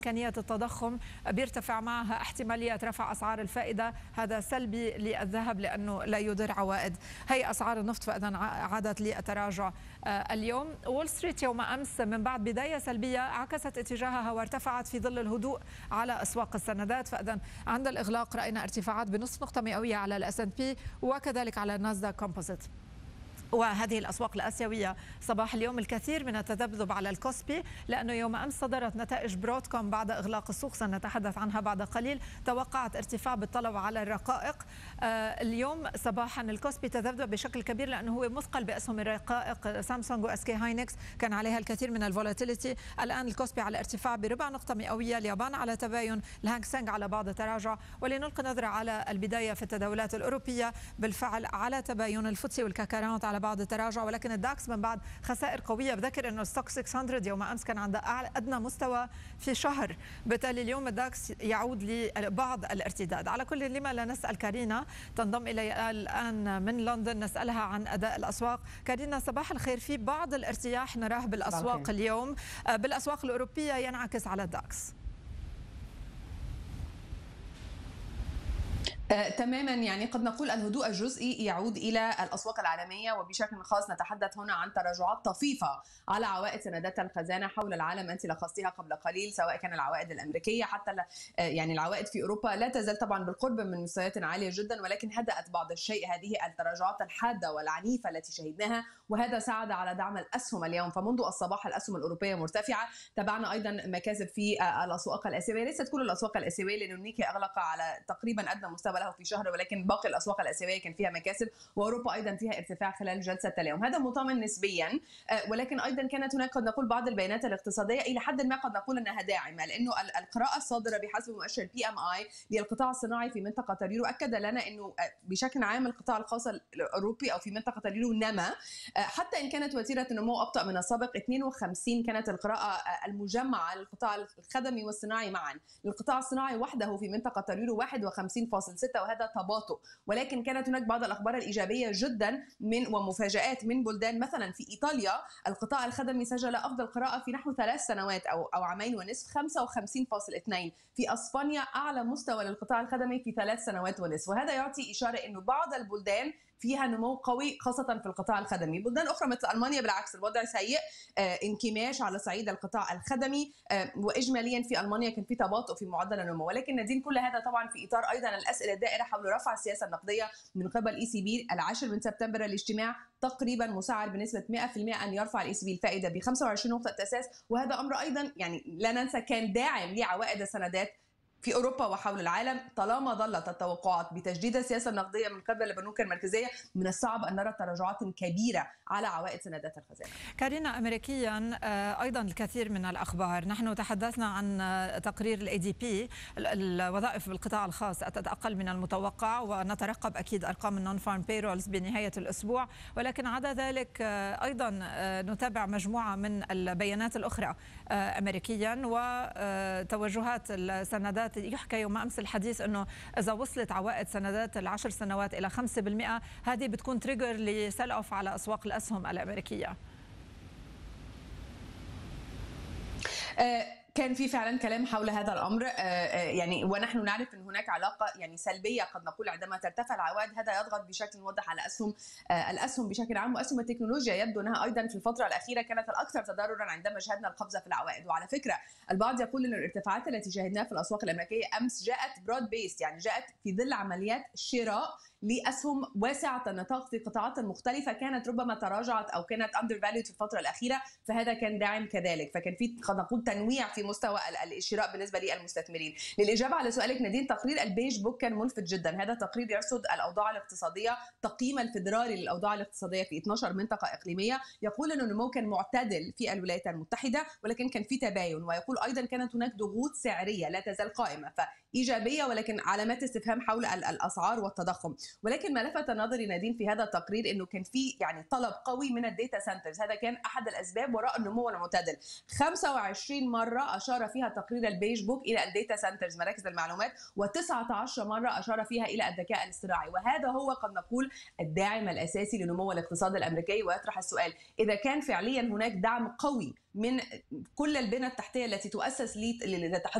إمكانية التضخم بيرتفع معها احتمالية رفع أسعار الفائدة، هذا سلبي للذهب لأنه لا يدر عوائد. هي أسعار النفط فإذا عادت للتراجع اليوم. وول ستريت يوم أمس من بعد بداية سلبية عكست اتجاهها وارتفعت في ظل الهدوء على أسواق السندات، فإذا عند الإغلاق رأينا ارتفاعات بنصف نقطة مئوية على الS&P وكذلك على الناسداك كومبوزيت. وهذه الأسواق الآسيوية صباح اليوم الكثير من التذبذب على الكوسبي، لأنه يوم أمس صدرت نتائج برودكوم بعد إغلاق السوق، سنتحدث عنها بعد قليل. توقعت ارتفاع بالطلب على الرقائق. اليوم صباحا الكوسبي تذبذب بشكل كبير لأنه هو مثقل بأسهم الرقائق سامسونج وSK هاينكس، كان عليها الكثير من الفولاتيليتي. الآن الكوسبي على ارتفاع بربع نقطة مئوية، اليابان على تباين، الهانغ سينغ على بعض تراجع. ولنلقي نظرة على البداية في التداولات الأوروبية، بالفعل على تباين الفوتسي والكاكارانت على بعض التراجع، ولكن الداكس من بعد خسائر قوية. بذكر أنه الستوك 600 يوم أمس كان عند أدنى مستوى في شهر، بالتالي اليوم الداكس يعود لبعض الارتداد. على كل، لما لا نسأل كارينا تنضم إلي الآن من لندن نسألها عن أداء الأسواق. كارينا صباح الخير. في بعض الارتياح نراه بالأسواق اليوم، بالأسواق الأوروبية ينعكس على الداكس. تماما، يعني قد نقول الهدوء الجزئي يعود إلى الأسواق العالمية، وبشكل خاص نتحدث هنا عن تراجعات طفيفة على عوائد سندات الخزانة حول العالم. أنت لخصتها قبل قليل، سواء كان العوائد الأمريكية حتى يعني العوائد في أوروبا لا تزال طبعا بالقرب من مستويات عالية جدا، ولكن هدأت بعض الشيء هذه التراجعات الحادة والعنيفة التي شهدناها، وهذا ساعد على دعم الأسهم اليوم. فمنذ الصباح الأسهم الأوروبية مرتفعة. تابعنا أيضا مكاسب في الأسواق الآسيوية، ليست كل الأسواق الآسيوية لأن نيكي أغلق على تقريبا أدنى مستوى له في شهر، ولكن باقي الاسواق الاسيويه كان فيها مكاسب، واوروبا ايضا فيها ارتفاع خلال جلسه اليوم. هذا مطمئن نسبيا، ولكن ايضا كانت هناك قد نقول بعض البيانات الاقتصاديه الى حد ما قد نقول انها داعمه، لانه القراءه الصادره بحسب مؤشر PMI للقطاع الصناعي في منطقه اليورو اكد لنا انه بشكل عام القطاع الخاص الاوروبي او في منطقه اليورو نما، حتى ان كانت وتيره النمو ابطا من السابق. 52 كانت القراءه المجمعه للقطاع الخدمي والصناعي معا، للقطاع الصناعي وحده في منطقه اليورو 51.6، وهذا تباطؤ. ولكن كانت هناك بعض الاخبار الايجابيه جدا ومفاجات من بلدان، مثلا في ايطاليا القطاع الخدمي سجل افضل قراءه في نحو 3 سنوات او عامين ونصف 55.2. في اسبانيا اعلى مستوى للقطاع الخدمي في 3 سنوات ونصف، وهذا يعطي اشاره انه بعض البلدان فيها نمو قوي خاصة في القطاع الخدمي. بلدان أخرى مثل ألمانيا بالعكس الوضع سيء، انكماش على صعيد القطاع الخدمي، وإجماليا في ألمانيا كان في تباطؤ في معدل النمو. ولكن ندين كل هذا طبعا في إطار أيضا الأسئلة الدائرة حول رفع السياسة النقدية من قبل ECB. 10 من سبتمبر الاجتماع تقريبا مسعر بنسبة 100% أن يرفع ECB الفائدة ب 25 نقطة أساس، وهذا أمر أيضا يعني لا ننسى كان داعم لعوائد السندات في أوروبا وحول العالم. طالما ظلت التوقعات بتجديد السياسة النقدية من قبل البنوك المركزية، من الصعب أن نرى تراجعات كبيرة على عوائد سندات الخزانة. كارينا، أمريكيا أيضا الكثير من الأخبار. نحن تحدثنا عن تقرير الADP، الوظائف بالقطاع الخاص أتت أقل من المتوقع، ونترقب أكيد أرقام النون فارم بيرولز بنهاية الأسبوع. ولكن عدا ذلك أيضا نتابع مجموعة من البيانات الأخرى أمريكيا وتوجهات السندات. يحكى يوم أمس الحديث أنه إذا وصلت عوائد سندات ال10 سنوات إلى 5%، هذه بتكون تريجر لسيل أوف على أسواق الأسهم الأمريكية. كان في فعلا كلام حول هذا الامر، يعني ونحن نعرف ان هناك علاقه يعني سلبيه قد نقول عندما ترتفع العوائد، هذا يضغط بشكل واضح على الاسهم بشكل عام. واسهم التكنولوجيا يبدو انها ايضا في الفتره الاخيره كانت الاكثر تضررا عندما شهدنا القفزه في العوائد. وعلى فكره البعض يقول ان الارتفاعات التي شهدناها في الاسواق الامريكيه امس جاءت برود بيست، يعني جاءت في ظل عمليات شراء لاسهم واسعه النطاق في قطاعات مختلفه كانت ربما تراجعت او كانت اندر فاليود في الفتره الاخيره، فهذا كان داعم كذلك. فكان في قد نقول تنويع في مستوى الشراء بالنسبه للمستثمرين. للاجابه على سؤالك نادين، تقرير البيج بوك كان ملفت جدا. هذا تقرير يرصد الاوضاع الاقتصاديه، تقييم الفدرالي للاوضاع الاقتصاديه في 12 منطقه اقليميه، يقول ان النمو كان معتدل في الولايات المتحده ولكن كان في تباين، ويقول ايضا كانت هناك ضغوط سعريه لا تزال قائمه، فايجابيه ولكن علامات استفهام حول الاسعار والتضخم. ولكن ما لفت نظري نادين في هذا التقرير انه كان في يعني طلب قوي من الداتا سنترز، هذا كان احد الاسباب وراء النمو المعتدل. 25 مره اشار فيها تقرير البيج بوك الى الداتا سنترز مراكز المعلومات، و19 مره اشار فيها الى الذكاء الاصطناعي، وهذا هو قد نقول الداعم الاساسي لنمو الاقتصاد الامريكي. ويطرح السؤال اذا كان فعليا هناك دعم قوي من كل البنى التحتيه التي تؤسس